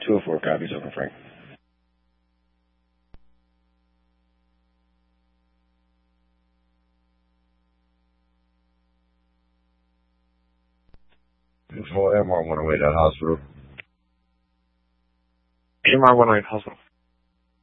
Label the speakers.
Speaker 1: 204, copy, Token Frank.
Speaker 2: Before MR went away to the hospital.
Speaker 3: MR 108 hospital.